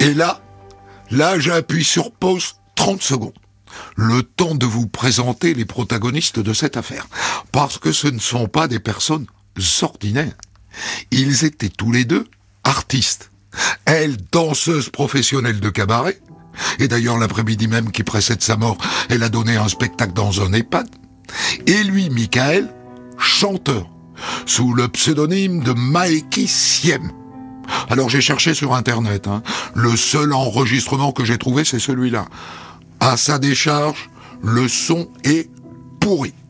Et là, j'appuie sur pause 30 secondes. Le temps de vous présenter les protagonistes de cette affaire. Parce que ce ne sont pas des personnes ordinaires. Ils étaient tous les deux artistes. Elle, danseuse professionnelle de cabaret. Et d'ailleurs, l'après-midi même qui précède sa mort, elle a donné un spectacle dans un EHPAD. Et lui, Michael, chanteur, sous le pseudonyme de Maeki Siem. Alors j'ai cherché sur Internet. Le seul enregistrement que j'ai trouvé, c'est celui-là. À sa décharge, le son est pourri.